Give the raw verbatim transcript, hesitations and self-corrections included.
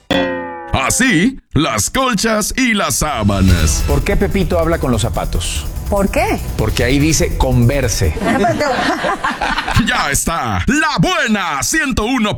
Así, las colchas y las sábanas. ¿Por qué Pepito habla con los zapatos? ¿Por qué? Porque ahí dice converse. Ya está, la buena ciento uno